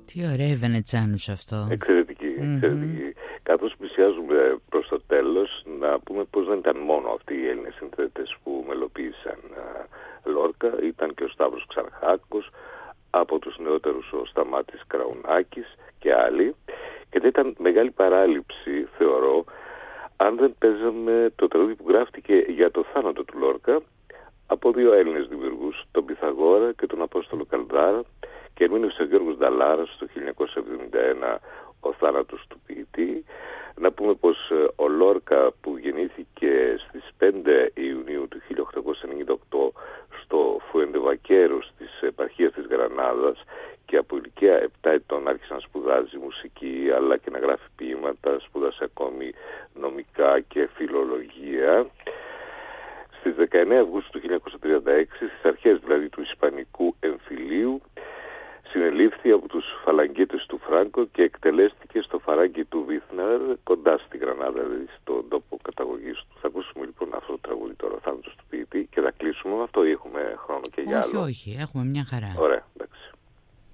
Τι ωραία η Βενετσάνους αυτό. Εξαιρετική. Καθώς πλησιάζουμε προς το τέλος, να πούμε πως δεν ήταν μόνο αυτοί οι Έλληνες συνθέτες που μελοποίησαν Λόρκα, ήταν και ο Σταύρος Ξαρχάκος, από τους νεότερους ο Σταμάτης Κραουνάκης και άλλοι, και δεν ήταν μεγάλη παράληψη, θεωρώ, αν δεν παίζαμε το τραγούδι που γράφτηκε για το θάνατο του Λόρκα από δύο Έλληνες δημιουργούς, τον Πυθαγόρα και τον Απόστολο Καλδάρα, και ερμήνευσε ο Γιώργος Νταλάρας το 1971 ο θάνατος του ποιητή. Να πούμε πως ο Λόρκα, που γεννήθηκε στις 5 Ιουνίου του 1898 στο Φουεντεβακέρος της επαρχίας της Γρανάδας, και από ηλικία 7 ετών άρχισε να σπουδάζει μουσική αλλά και να γράφει ποίηματα, σπούδασε ακόμη νομικά και φιλολογία. Στις 19 Αυγούστου του 1936, στις αρχές δηλαδή του Ισπανικού εμφυλίου, συνελήφθη από τους φαλαγγίτες του Φράγκο και εκτελέστηκε στο φαράγγι του Βίθναρ, κοντά στη Γρανάδα, δηλαδή στον τόπο καταγωγής του. Θα ακούσουμε λοιπόν αυτό το τραγούδι τώρα, θάνατος του ποιητή, και θα κλείσουμε με αυτό, ή έχουμε χρόνο και για άλλο? Όχι, έχουμε μια χαρά. Ωραία.